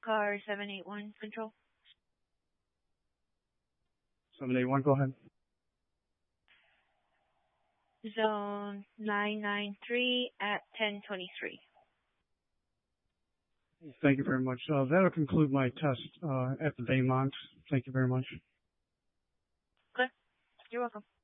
Car 781 control. 781, go ahead. Zone 993 at 1023. Thank you very much. That'll conclude my test at the Baymont. Thank you very much. Okay. You're welcome.